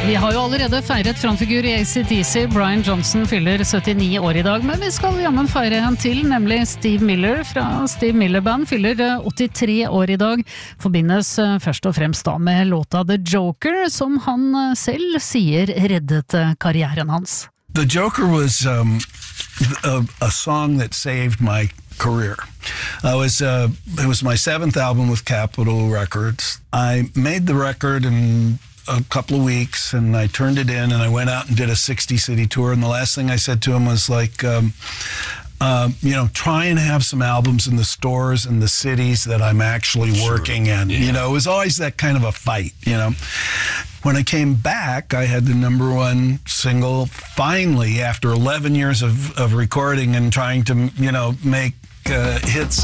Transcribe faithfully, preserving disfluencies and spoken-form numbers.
Vi har jo allerede feiret frontfigur i A C D C. Brian Johnson fyller syttini år i dag, men vi skal jammen feire en til, nemlig Steve Miller fra Steve Miller Band fyller åttitre år i dag. Forbindes først og fremst da med låta The Joker, som han selv sier reddet karrieren hans. The Joker was um, a, a song that saved my career. I was uh, it was my seventh album with Capitol Records. I made the record in a couple of weeks, and I turned it in, and I went out and did a sixty city tour, and the last thing I said to him was like, um, uh, you know, try and have some albums in the stores in the cities that I'm actually working sure. in. Yeah. You know, it was always that kind of a fight, you know. When I came back, I had the number one single, finally, after eleven years of, of recording and trying to, you know, make uh, hits